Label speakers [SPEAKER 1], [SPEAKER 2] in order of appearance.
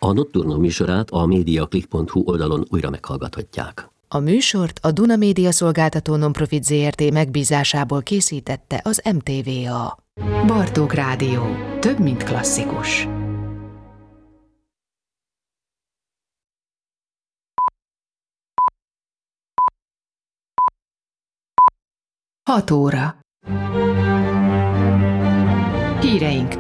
[SPEAKER 1] A Nocturno műsorát a mediaclick.hu oldalon újra meghallgathatják.
[SPEAKER 2] A műsort a Duna Média Szolgáltató Nonprofit Zrt. Megbízásából készítette az MTVA. Bartók Rádió. Több, mint klasszikus. Hat óra. Híreink